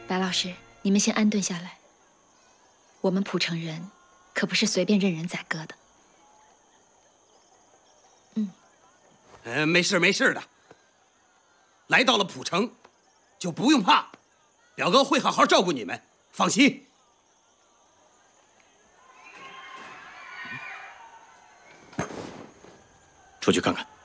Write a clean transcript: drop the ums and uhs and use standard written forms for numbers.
白老师，你们先安顿下来。我们蒲城人可不是随便任人宰割的。 没事没事的。来到了蒲城，就不用怕，表哥会好好照顾你们，放心。 出去看看。